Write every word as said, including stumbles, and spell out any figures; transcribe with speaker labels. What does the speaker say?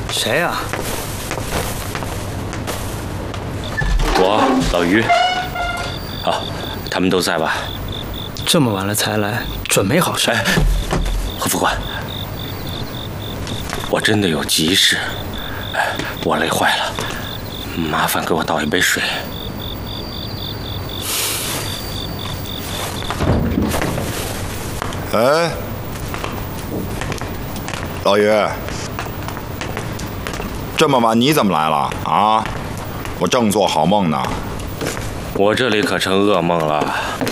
Speaker 1: 谁呀？
Speaker 2: 我老于。啊，他们都在吧？
Speaker 1: 这么晚了才来，准没好事。
Speaker 2: 哎，何副官，我真的有急事，哎，我累坏了，麻烦给我倒一杯水。
Speaker 3: 哎，老于，这么晚你怎么来了啊？我正做好梦呢。
Speaker 2: 我这里可成噩梦了。